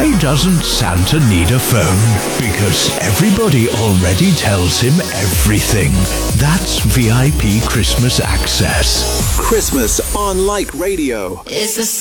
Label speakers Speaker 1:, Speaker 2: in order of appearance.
Speaker 1: Why doesn't Santa need a phone? Because everybody already tells him everything. That's VIP Christmas Access.
Speaker 2: Christmas on Light Radio.
Speaker 3: It's the